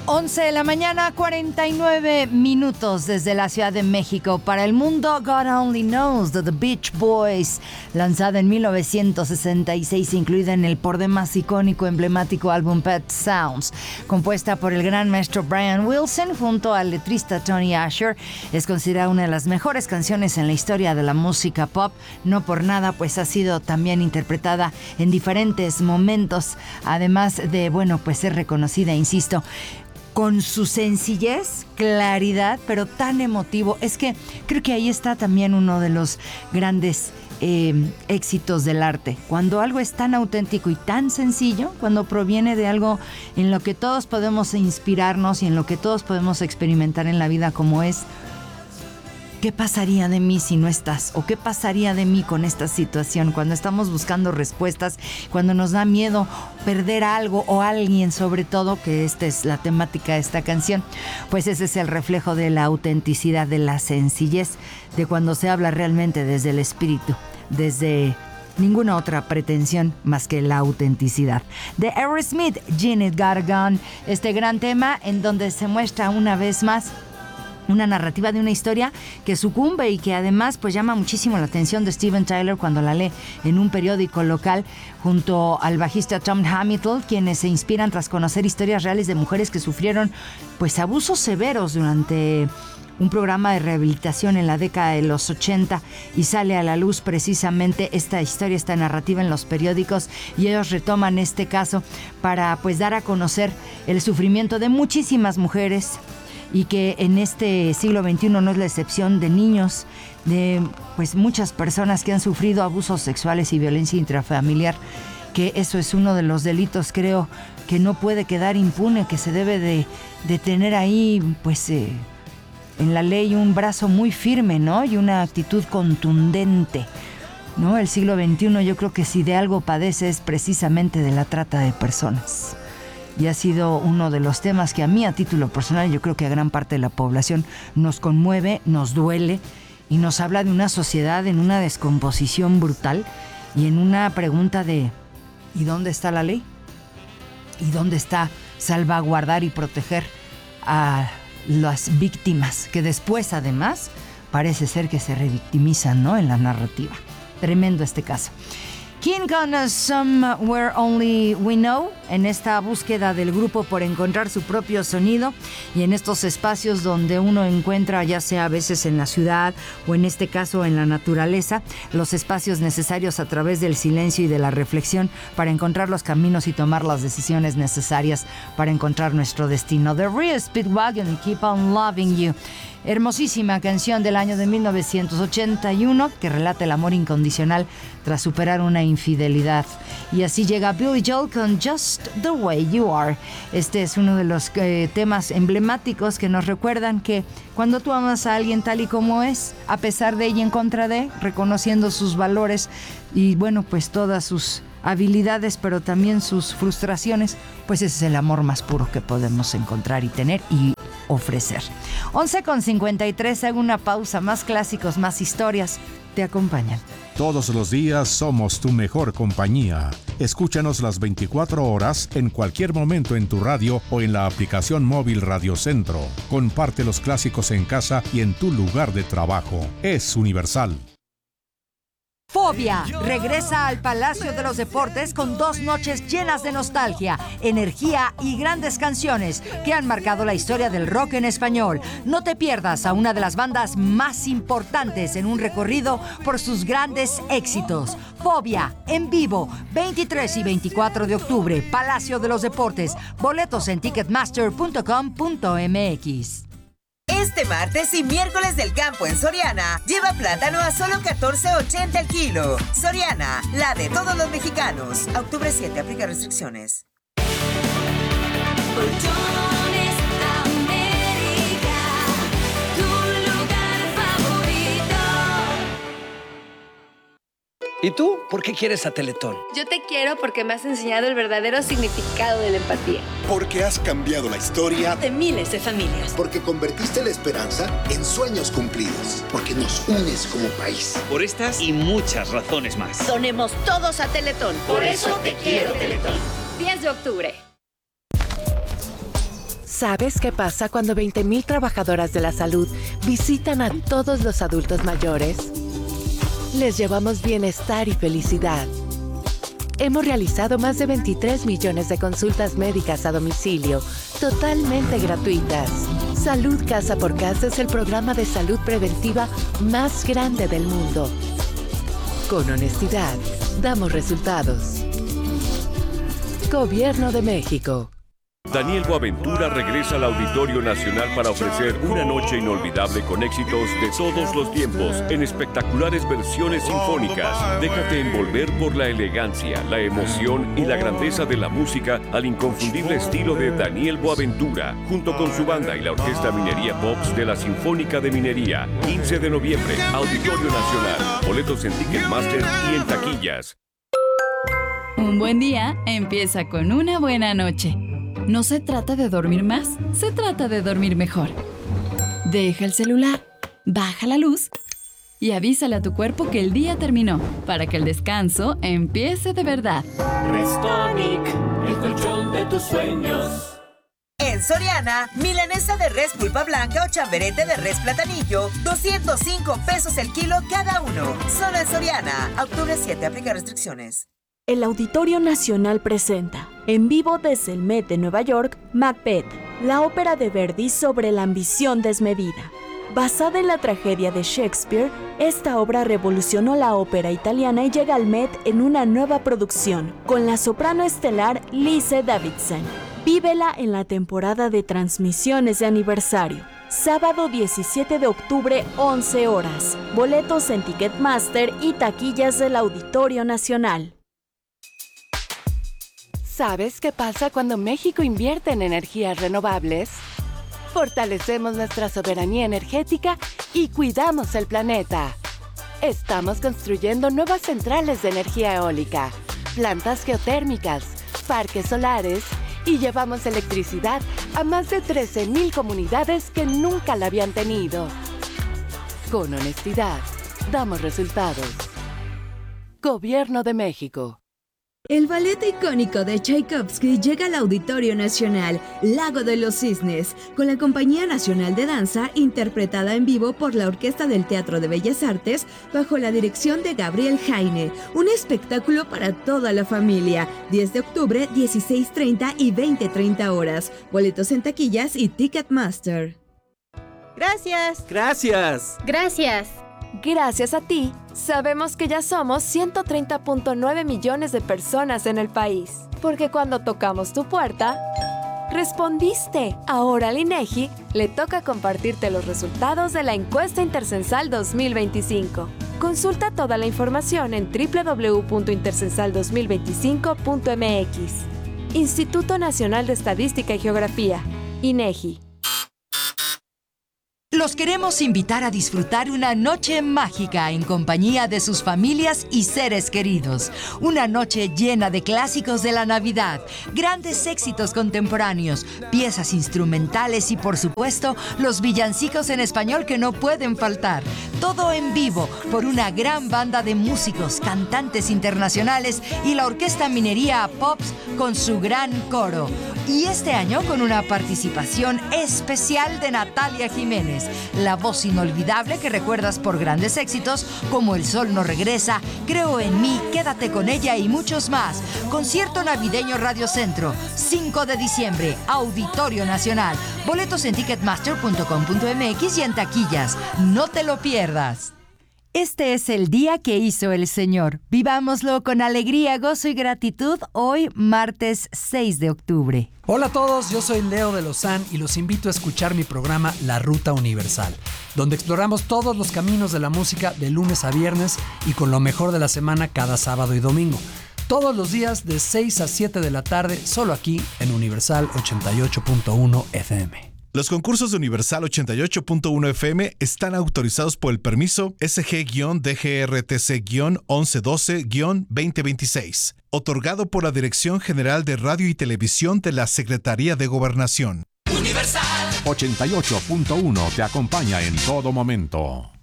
11 de la mañana, 49 minutos desde la Ciudad de México. Para el mundo, God Only Knows de The Beach Boys, lanzada en 1966, incluida en el por demás icónico, emblemático álbum Pet Sounds, compuesta por el gran maestro Brian Wilson junto al letrista Tony Asher. Es considerada una de las mejores canciones en la historia de la música pop. No por nada, pues ha sido también interpretada en diferentes momentos, además de, bueno, pues ser reconocida, insisto, con su sencillez, claridad, pero tan emotivo. Es que creo que ahí está también uno de los grandes éxitos del arte. Cuando algo es tan auténtico y tan sencillo, cuando proviene de algo en lo que todos podemos inspirarnos y en lo que todos podemos experimentar en la vida, como es: ¿qué pasaría de mí si no estás? ¿O qué pasaría de mí con esta situación? Cuando estamos buscando respuestas, cuando nos da miedo perder algo o alguien, sobre todo, que esta es la temática de esta canción, pues ese es el reflejo de la autenticidad, de la sencillez, de cuando se habla realmente desde el espíritu, desde ninguna otra pretensión más que la autenticidad. De Aerosmith, Janet Got a Gun, este gran tema en donde se muestra una vez más una narrativa de una historia que sucumbe y que además pues llama muchísimo la atención de Steven Tyler cuando la lee en un periódico local junto al bajista Tom Hamilton, quienes se inspiran tras conocer historias reales de mujeres que sufrieron pues abusos severos durante un programa de rehabilitación en la década de los 80, y sale a la luz precisamente esta historia, esta narrativa en los periódicos, y ellos retoman este caso para pues dar a conocer el sufrimiento de muchísimas mujeres, y que en este siglo XXI no es la excepción, de niños, de pues muchas personas que han sufrido abusos sexuales y violencia intrafamiliar, que eso es uno de los delitos, creo, que no puede quedar impune, que se debe de tener ahí pues en la ley un brazo muy firme, ¿no? Y una actitud contundente, ¿no? El siglo XXI, yo creo que si de algo padece es precisamente de la trata de personas. Y ha sido uno de los temas que a mí, a título personal, yo creo que a gran parte de la población nos conmueve, nos duele y nos habla de una sociedad en una descomposición brutal y en una pregunta de ¿y dónde está la ley? ¿Y dónde está salvaguardar y proteger a las víctimas? Que después, además, parece ser que se revictimizan, ¿no?, en la narrativa. Tremendo este caso. King con Somewhere Only We Know, en esta búsqueda del grupo por encontrar su propio sonido y en estos espacios donde uno encuentra, ya sea a veces en la ciudad o en este caso en la naturaleza, los espacios necesarios a través del silencio y de la reflexión para encontrar los caminos y tomar las decisiones necesarias para encontrar nuestro destino. The Real Speedwagon y Keep On Loving You. Hermosísima canción del año de 1981 que relata el amor incondicional tras superar una infidelidad. Y así llega Billy Joel con Just the Way You Are. Este es uno de los temas emblemáticos que nos recuerdan que cuando tú amas a alguien tal y como es, a pesar de y en contra de, reconociendo sus valores y bueno, pues todas sus habilidades, pero también sus frustraciones, pues ese es el amor más puro que podemos encontrar y tener y ofrecer. 11:53, hago una pausa. Más clásicos, más historias te acompañan. Todos los días somos tu mejor compañía. Escúchanos las 24 horas en cualquier momento en tu radio o en la aplicación móvil Radio Centro. Comparte los clásicos en casa y en tu lugar de trabajo. Es universal. Fobia regresa al Palacio de los Deportes con 2 noches llenas de nostalgia, energía y grandes canciones que han marcado la historia del rock en español. No te pierdas a una de las bandas más importantes en un recorrido por sus grandes éxitos. Fobia, en vivo, 23 y 24 de octubre, Palacio de los Deportes. Boletos en ticketmaster.com.mx. Este martes y miércoles del campo en Soriana, lleva plátano a solo $14.80 el kilo. Soriana, la de todos los mexicanos. A octubre 7, aplica restricciones. Colchones América, tu lugar favorito. ¿Y tú? ¿Por qué quieres a Teletón? Yo te quiero porque me has enseñado el verdadero significado de la empatía. Porque has cambiado la historia De miles de familias. porque convertiste la esperanza en sueños cumplidos, porque nos unes como país. Por estas y muchas razones más. Donemos todos a Teletón. Por eso te quiero, Teletón. 10 de octubre. ¿Sabes qué pasa cuando 20,000 trabajadoras de la salud visitan a todos los adultos mayores? Les llevamos bienestar y felicidad. Hemos realizado más de 23 millones de consultas médicas a domicilio, totalmente gratuitas. Salud Casa por Casa es el programa de salud preventiva más grande del mundo. Con honestidad, damos resultados. Gobierno de México. Daniel Boaventura regresa al Auditorio Nacional para ofrecer una noche inolvidable con éxitos de todos los tiempos en espectaculares versiones sinfónicas. Déjate envolver por la elegancia, la emoción y la grandeza de la música al inconfundible estilo de Daniel Boaventura, junto con su banda y la Orquesta Minería Pops de la Sinfónica de Minería. 15 de noviembre, Auditorio Nacional. Boletos en Ticketmaster y en taquillas. Un buen día empieza con una buena noche. No se trata de dormir más, se trata de dormir mejor. Deja el celular, baja la luz y avísale a tu cuerpo que el día terminó para que el descanso empiece de verdad. Restonic, el colchón de tus sueños. En Soriana, milanesa de res pulpa blanca o chamberete de res platanillo, 205 pesos el kilo cada uno. Solo en Soriana. Octubre 7, aplica restricciones. El Auditorio Nacional presenta, en vivo desde el Met de Nueva York, Macbeth, la ópera de Verdi sobre la ambición desmedida. Basada en la tragedia de Shakespeare, esta obra revolucionó la ópera italiana y llega al Met en una nueva producción, con la soprano estelar Lise Davidson. Vívela en la temporada de transmisiones de aniversario. Sábado 17 de octubre, 11 horas. Boletos en Ticketmaster y taquillas del Auditorio Nacional. ¿Sabes qué pasa cuando México invierte en energías renovables? Fortalecemos nuestra soberanía energética y cuidamos el planeta. Estamos construyendo nuevas centrales de energía eólica, plantas geotérmicas, parques solares y llevamos electricidad a más de 13,000 comunidades que nunca la habían tenido. Con honestidad, damos resultados. Gobierno de México. El ballet icónico de Tchaikovsky llega al Auditorio Nacional, Lago de los Cisnes, con la Compañía Nacional de Danza, interpretada en vivo por la Orquesta del Teatro de Bellas Artes, bajo la dirección de Gabriel Jaine. Un espectáculo para toda la familia. 10 de octubre, 16:30 y 20:30 horas. Boletos en taquillas y Ticketmaster. Gracias. Gracias. Gracias. Gracias a ti, sabemos que ya somos 130.9 millones de personas en el país. Porque cuando tocamos tu puerta, respondiste. Ahora al INEGI le toca compartirte los resultados de la encuesta Intercensal 2025. Consulta toda la información en www.intercensal2025.mx. Instituto Nacional de Estadística y Geografía, INEGI. Los queremos invitar a disfrutar una noche mágica en compañía de sus familias y seres queridos. Una noche llena de clásicos de la Navidad, grandes éxitos contemporáneos, piezas instrumentales y, por supuesto, los villancicos en español que no pueden faltar. Todo en vivo por una gran banda de músicos, cantantes internacionales y la Orquesta Minería Pops con su gran coro. Y este año con una participación especial de Natalia Jiménez, la voz inolvidable que recuerdas por grandes éxitos como El Sol no regresa, Creo en mí, Quédate con ella y muchos más. Concierto navideño Radio Centro, 5 de diciembre, Auditorio Nacional. Boletos en ticketmaster.com.mx y en taquillas. No te lo pierdas. Este es el día que hizo el Señor. Vivámoslo con alegría, gozo y gratitud hoy, martes 6 de octubre. Hola a todos, yo soy Leo de Lozán y los invito a escuchar mi programa La Ruta Universal, donde exploramos todos los caminos de la música de lunes a viernes y con lo mejor de la semana cada sábado y domingo. Todos los días de 6 a 7 de la tarde, solo aquí en Universal 88.1 FM. Los concursos de Universal 88.1 FM están autorizados por el permiso SG-DGRTC-1112-2026, otorgado por la Dirección General de Radio y Televisión de la Secretaría de Gobernación. Universal 88.1 te acompaña en todo momento.